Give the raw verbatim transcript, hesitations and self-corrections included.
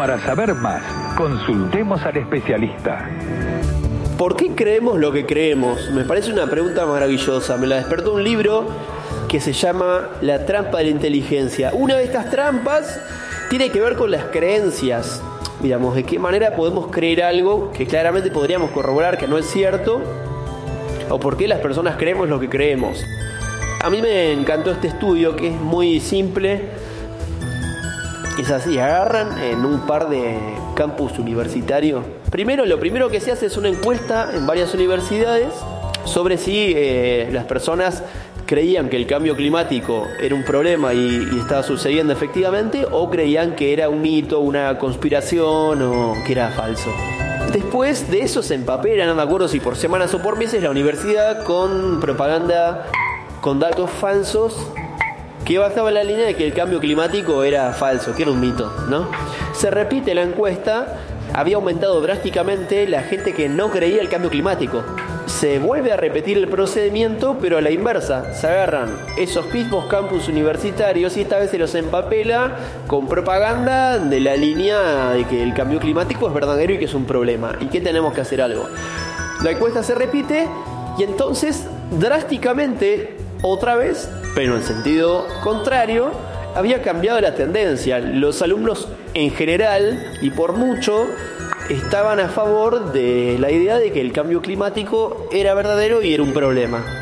Para saber más, consultemos al especialista. ¿Por qué creemos lo que creemos? Me parece una pregunta maravillosa. Me la despertó un libro que se llama La trampa de la inteligencia. Una de estas trampas tiene que ver con las creencias. Digamos, de qué manera podemos creer algo que claramente podríamos corroborar que no es cierto, o por qué las personas creemos lo que creemos. A mí me encantó este estudio, que es muy simple. Es así, agarran en un par de campus universitarios. Primero, lo primero que se hace es una encuesta en varias universidades sobre si eh, las personas creían que el cambio climático era un problema y, y estaba sucediendo efectivamente, o creían que era un mito, una conspiración o que era falso. Después de eso se empapelan, no me acuerdo si por semanas o por meses, la universidad con propaganda con datos falsos que basaba en la línea de que el cambio climático era falso, que era un mito, ¿no? Se repite la encuesta, había aumentado drásticamente la gente que no creía el cambio climático. Se vuelve a repetir el procedimiento, pero a la inversa. Se agarran esos mismos campus universitarios y esta vez se los empapela con propaganda de la línea de que el cambio climático es verdadero y que es un problema y que tenemos que hacer algo. La encuesta se repite y entonces drásticamente otra vez, pero en sentido contrario, había cambiado la tendencia. Los alumnos en general y por mucho estaban a favor de la idea de que el cambio climático era verdadero y era un problema.